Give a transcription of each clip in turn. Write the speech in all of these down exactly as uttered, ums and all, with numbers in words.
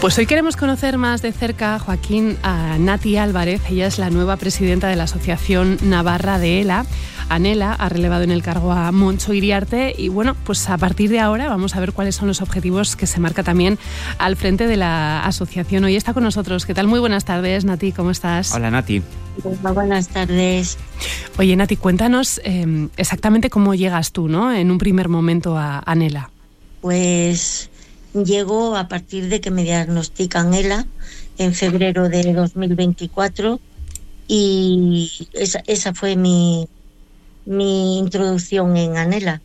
Pues hoy queremos conocer más de cerca, Joaquín, a Nati Álvarez. Ella es la nueva presidenta de la Asociación Navarra de ELA. ANELA ha relevado en el cargo a Montxo Iriarte y bueno, pues a partir de ahora vamos a ver cuáles son los objetivos que se marca también al frente de la asociación. Hoy está con nosotros. ¿Qué tal? Muy buenas tardes, Nati, ¿cómo estás? Hola, Nati. Hola, buenas tardes. Oye, Nati, cuéntanos eh, exactamente cómo llegas tú, ¿no?, en un primer momento a ANELA. Pues llego a partir de que me diagnostican ELA en febrero de dos mil veinticuatro y esa, esa fue mi, mi introducción en ANELA.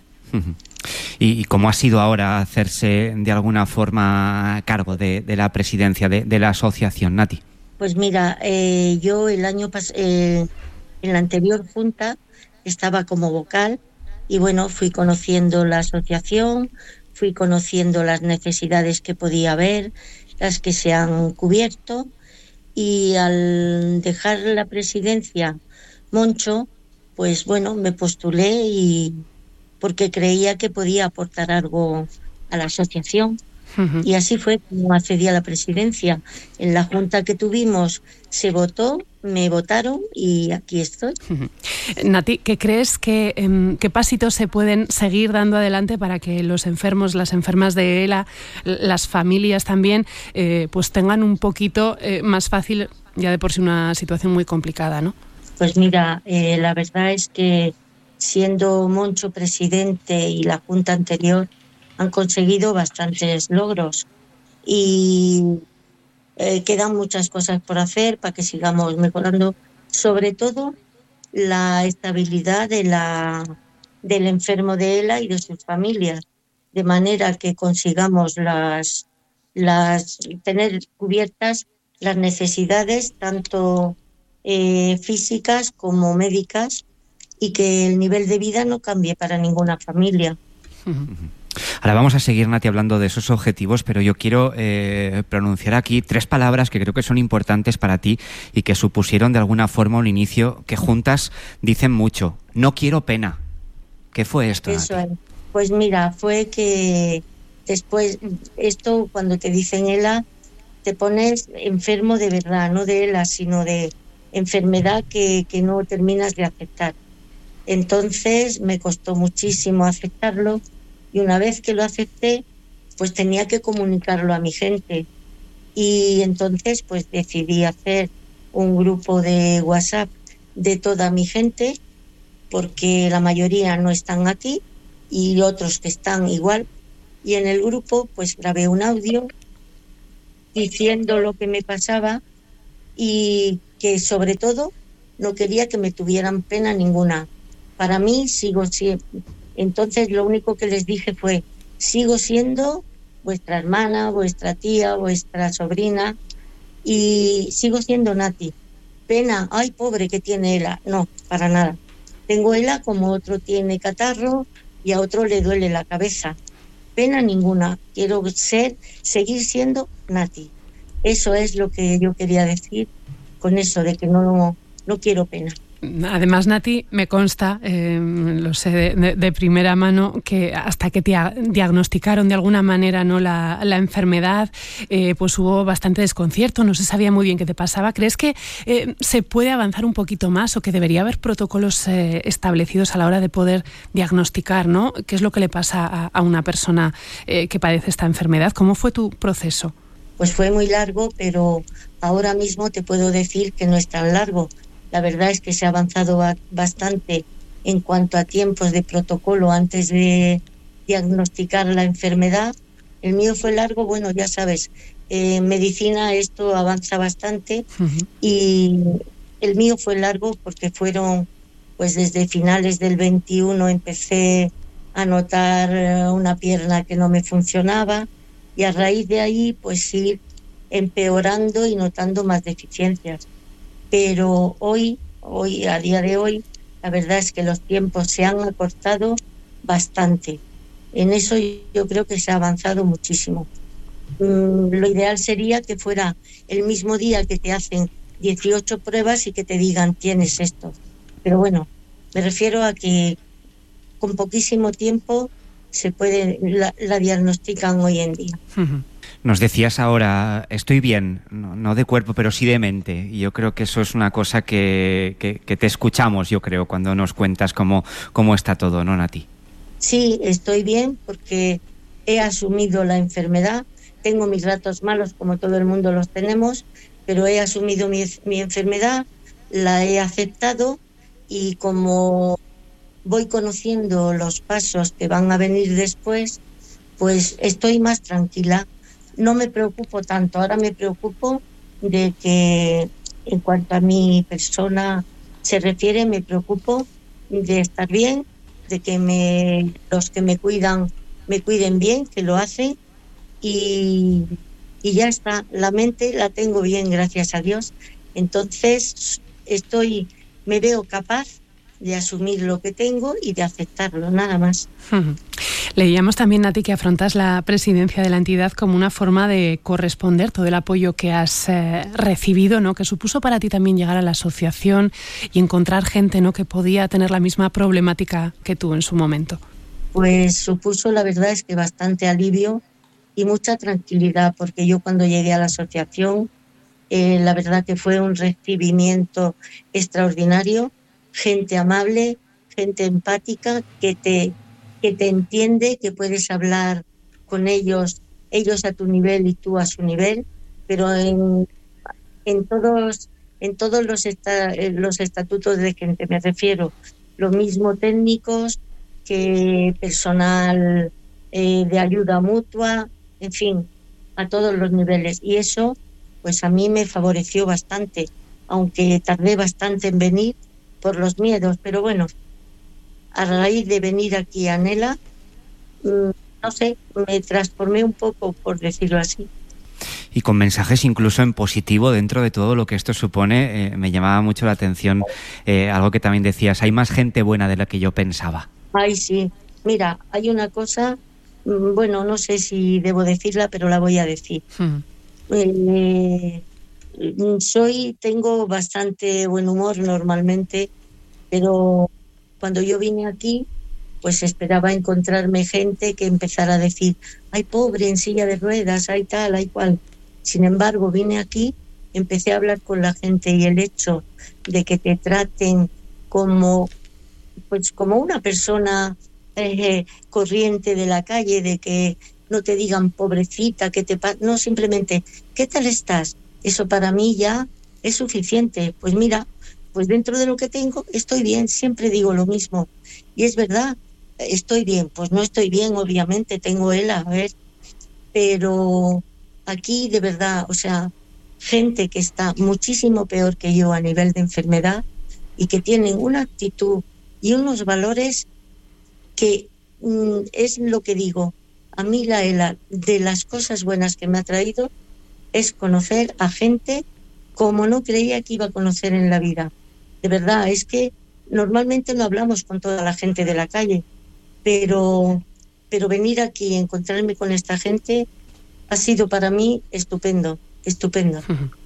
¿Y cómo ha sido ahora hacerse de alguna forma cargo de, de la presidencia de, de la asociación, Nati? Pues mira, eh, yo el año pas- eh, en la anterior junta estaba como vocal y bueno, fui conociendo la asociación, fui conociendo las necesidades que podía haber, las que se han cubierto, y al dejar la presidencia Montxo, pues bueno, me postulé y porque creía que podía aportar algo a la asociación. Uh-huh. Y así fue como accedí a la presidencia. En la junta que tuvimos se votó, me votaron y aquí estoy. Uh-huh. Nati, ¿qué crees que eh, qué pasitos se pueden seguir dando adelante para que los enfermos, las enfermas de ELA, las familias también, eh, pues tengan un poquito eh, más fácil, ya de por sí una situación muy complicada, ¿no? Pues mira, eh, la verdad es que siendo Montxo presidente y la junta anterior han conseguido bastantes logros y eh, quedan muchas cosas por hacer para que sigamos mejorando, sobre todo la estabilidad de la, del enfermo de ELA y de sus familias, de manera que consigamos las, las tener cubiertas las necesidades tanto eh, físicas como médicas y que el nivel de vida no cambie para ninguna familia. Uh-huh. Ahora vamos a seguir, Nati, hablando de esos objetivos, pero yo quiero eh, pronunciar aquí tres palabras que creo que son importantes para ti y que supusieron de alguna forma un inicio que juntas dicen mucho. No quiero pena. ¿Qué fue esto, Eso Nati? Es. Pues mira, fue que después, esto cuando te dicen ELA, te pones enfermo de verdad, no de ELA, sino de enfermedad que, que no terminas de aceptar. Entonces me costó muchísimo aceptarlo. Y una vez que lo acepté, pues tenía que comunicarlo a mi gente. Y entonces pues decidí hacer un grupo de WhatsApp de toda mi gente, porque la mayoría no están aquí y otros que están igual. Y en el grupo pues grabé un audio diciendo lo que me pasaba y que sobre todo no quería que me tuvieran pena ninguna. Para mí sigo siendo... Entonces lo único que les dije fue, sigo siendo vuestra hermana, vuestra tía, vuestra sobrina y sigo siendo Nati. Pena, ay pobre que tiene ELA. No, para nada. Tengo ELA como otro tiene catarro y a otro le duele la cabeza. Pena ninguna. Quiero ser, seguir siendo Nati. Eso es lo que yo quería decir con eso de que no, no quiero pena. Además, Nati, me consta, eh, lo sé de, de, de primera mano, que hasta que te diagnosticaron de alguna manera, ¿no?, la, la enfermedad, eh, pues hubo bastante desconcierto, no se sabía muy bien qué te pasaba. ¿Crees que eh, se puede avanzar un poquito más o que debería haber protocolos eh, establecidos a la hora de poder diagnosticar, ¿no?, qué es lo que le pasa a, a una persona eh, que padece esta enfermedad? ¿Cómo fue tu proceso? Pues fue muy largo, pero ahora mismo te puedo decir que no es tan largo. La verdad es que se ha avanzado bastante en cuanto a tiempos de protocolo antes de diagnosticar la enfermedad. El mío fue largo, bueno, ya sabes, eh, en medicina esto avanza bastante. Uh-huh. Y el mío fue largo porque fueron, pues desde finales del veintiuno empecé a notar una pierna que no me funcionaba y a raíz de ahí pues ir empeorando y notando más deficiencias. Pero hoy, hoy, a día de hoy, la verdad es que los tiempos se han acortado bastante. En eso yo creo que se ha avanzado muchísimo. Mm, lo ideal sería que fuera el mismo día que te hacen dieciocho pruebas y que te digan tienes esto. Pero bueno, me refiero a que con poquísimo tiempo se puede, la, la diagnostican hoy en día. Uh-huh. Nos decías ahora, estoy bien, no, no de cuerpo, pero sí de mente. Y yo creo que eso es una cosa que, que, que te escuchamos, yo creo, cuando nos cuentas cómo, cómo está todo, ¿no, Nati? Sí, estoy bien porque he asumido la enfermedad. Tengo mis ratos malos, como todo el mundo los tenemos, pero he asumido mi, mi enfermedad, la he aceptado y como voy conociendo los pasos que van a venir después, pues estoy más tranquila. No me preocupo tanto, ahora me preocupo de que en cuanto a mi persona se refiere, me preocupo de estar bien, de que me, los que me cuidan me cuiden bien, que lo hacen y, y ya está, la mente la tengo bien, gracias a Dios. Entonces estoy, me veo capaz de asumir lo que tengo y de aceptarlo, nada más. Uh-huh. Leíamos también, Nati, que afrontas la presidencia de la entidad como una forma de corresponder todo el apoyo que has eh, recibido, ¿no? Que supuso para ti también llegar a la asociación y encontrar gente, ¿no? Que podía tener la misma problemática que tú en su momento. Pues supuso, la verdad es que bastante alivio y mucha tranquilidad, porque yo cuando llegué a la asociación, eh, la verdad que fue un recibimiento extraordinario. Gente amable, gente empática, que te, que te entiende, que puedes hablar con ellos, ellos a tu nivel y tú a su nivel, pero en, en todos, en todos los, esta, los estatutos de gente, me refiero, lo mismo técnicos que personal eh, de ayuda mutua, en fin, a todos los niveles. Y eso, pues a mí me favoreció bastante, aunque tardé bastante en venir, por los miedos, pero bueno, a raíz de venir aquí a Nela, no sé, me transformé un poco, por decirlo así. Y con mensajes incluso en positivo dentro de todo lo que esto supone. Eh, me llamaba mucho la atención eh, algo que también decías, hay más gente buena de la que yo pensaba. Ay, sí, mira, hay una cosa, bueno, no sé si debo decirla, pero la voy a decir. Hmm. Eh, Soy, tengo bastante buen humor normalmente, pero cuando yo vine aquí, pues esperaba encontrarme gente que empezara a decir, ay, pobre, en silla de ruedas, hay tal, hay cual. Sin embargo, vine aquí, empecé a hablar con la gente y el hecho de que te traten como, pues, como una persona eh, corriente de la calle, de que no te digan pobrecita, que te pa-, no, simplemente, ¿qué tal estás? Eso para mí ya es suficiente. Pues mira, pues dentro de lo que tengo estoy bien, siempre digo lo mismo. Y es verdad, estoy bien, pues no estoy bien, obviamente, tengo ELA, a ver. Pero aquí de verdad, o sea, gente que está muchísimo peor que yo a nivel de enfermedad y que tienen una actitud y unos valores que mm, es lo que digo. A mí la ELA, de las cosas buenas que me ha traído, es conocer a gente como no creía que iba a conocer en la vida. De verdad, es que normalmente no hablamos con toda la gente de la calle, pero, pero venir aquí y encontrarme con esta gente ha sido para mí estupendo, estupendo.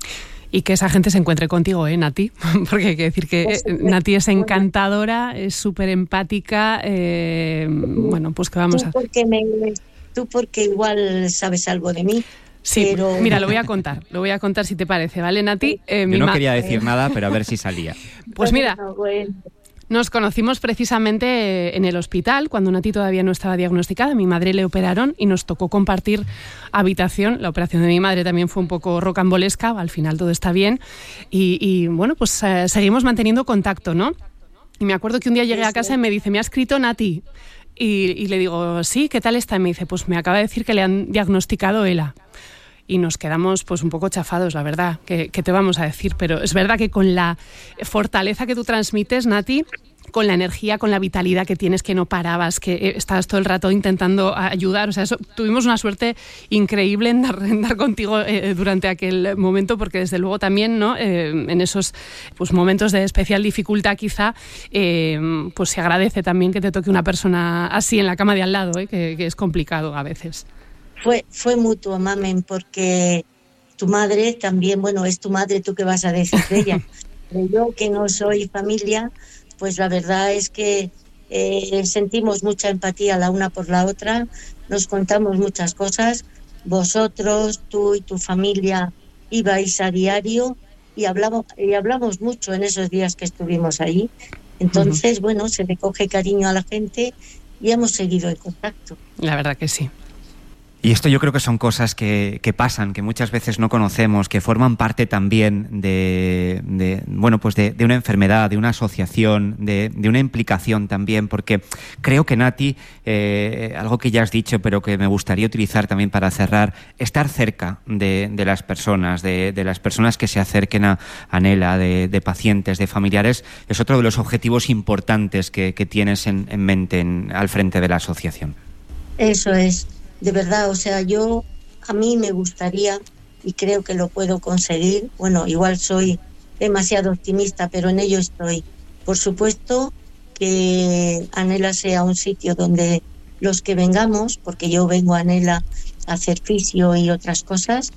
Y que esa gente se encuentre contigo, ¿eh, Nati? Porque hay que decir que pues, Nati es encantadora, es súper empática, eh, bueno, pues que vamos tú a... Porque me, tú porque igual sabes algo de mí. Sí, pero... mira, lo voy a contar, lo voy a contar si te parece, ¿vale, Nati? Eh, Yo no ma- quería decir nada, pero a ver si salía. Pues mira, nos conocimos precisamente en el hospital, cuando Nati todavía no estaba diagnosticada. Mi madre le operaron y nos tocó compartir habitación. La operación de mi madre también fue un poco rocambolesca, al final todo está bien. Y, y bueno, pues eh, seguimos manteniendo contacto, ¿no? Y me acuerdo que un día llegué a casa y me dice, me ha escrito Nati. Y, y le digo, sí, ¿qué tal está? Y me dice, pues me acaba de decir que le han diagnosticado ELA. Y nos quedamos pues un poco chafados, la verdad, que, que te vamos a decir, pero es verdad que con la fortaleza que tú transmites, Nati, con la energía, con la vitalidad que tienes, que no parabas, que estabas todo el rato intentando ayudar, o sea, eso, tuvimos una suerte increíble en dar, en dar contigo eh, durante aquel momento, porque desde luego también, ¿no? Eh, en esos pues, momentos de especial dificultad quizá, eh, pues se agradece también que te toque una persona así en la cama de al lado, eh, que, que es complicado a veces. Fue, fue mutuo, mamen, porque tu madre también, bueno, es tu madre, tú qué vas a decir de ella. Pero yo, que no soy familia, pues la verdad es que eh, sentimos mucha empatía la una por la otra, nos contamos muchas cosas, vosotros, tú y tu familia ibais a diario y hablamos, y hablamos mucho en esos días que estuvimos allí. Entonces, uh-huh. bueno, se le coge cariño a la gente y hemos seguido en contacto. La verdad que sí. Y esto yo creo que son cosas que, que pasan, que muchas veces no conocemos, que forman parte también de, de bueno, pues de, de una enfermedad, de una asociación, de, de una implicación también, porque creo que, Nati, eh, algo que ya has dicho, pero que me gustaría utilizar también para cerrar, estar cerca de, de las personas, de, de las personas que se acerquen a, a Nela, de, de pacientes, de familiares, es otro de los objetivos importantes que, que tienes en, en mente en, al frente de la asociación. Eso es. De verdad, o sea, yo, a mí me gustaría, y creo que lo puedo conseguir, bueno, igual soy demasiado optimista, pero en ello estoy. Por supuesto que Anhela sea un sitio donde los que vengamos, porque yo vengo a Anhela a hacer fisio y otras cosas,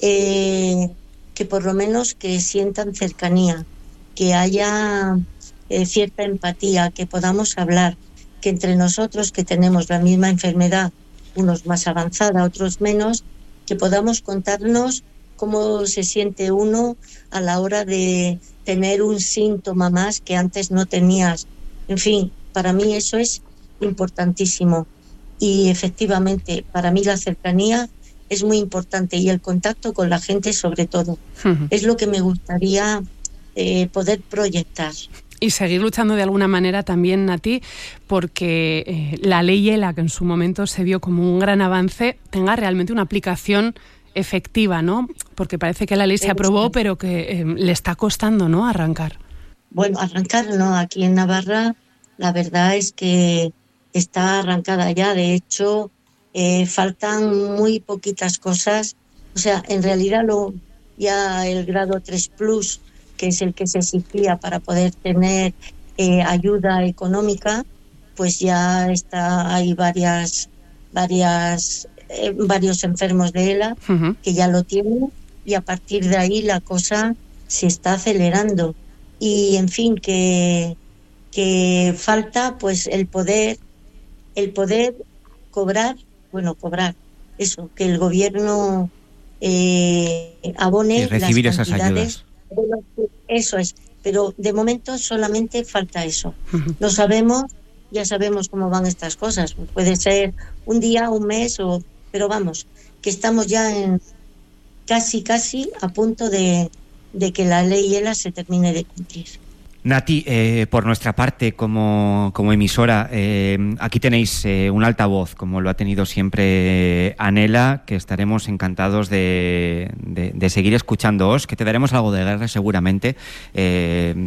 eh, que por lo menos que sientan cercanía, que haya eh, cierta empatía, que podamos hablar, que entre nosotros que tenemos la misma enfermedad, unos más avanzada, otros menos, que podamos contarnos cómo se siente uno a la hora de tener un síntoma más que antes no tenías. En fin, para mí eso es importantísimo. Y efectivamente, para mí la cercanía es muy importante y el contacto con la gente sobre todo. Uh-huh. Es lo que me gustaría eh, poder proyectar. Y seguir luchando de alguna manera también, Nati, porque eh, la ley ELA, que en su momento se vio como un gran avance, tenga realmente una aplicación efectiva, ¿no? Porque parece que la ley se aprobó, pero que eh, le está costando, ¿no?, arrancar. Bueno, arrancar no. Aquí en Navarra la verdad es que está arrancada ya. De hecho, eh, faltan muy poquitas cosas. O sea, en realidad lo ya el grado tres plus, que es el que se exigía para poder tener eh, ayuda económica, pues ya está, hay varias, varias, eh, varios enfermos de ELA uh-huh. que ya lo tienen, y a partir de ahí la cosa se está acelerando. Y en fin, que, que falta pues el poder, el poder cobrar, bueno, cobrar, eso, que el gobierno eh, abone y recibir las esas ayudas. Eso es, pero de momento solamente falta eso. Uh-huh. Lo sabemos, ya sabemos cómo van estas cosas. Puede ser un día, un mes, o pero vamos, que estamos ya en casi, casi a punto de, de que la ley ELA se termine de cumplir. Nati, eh, por nuestra parte, como, como emisora, eh, aquí tenéis eh, un altavoz, como lo ha tenido siempre Anhela, que estaremos encantados de, de, de seguir escuchándoos, que te daremos algo de guerra seguramente. Eh,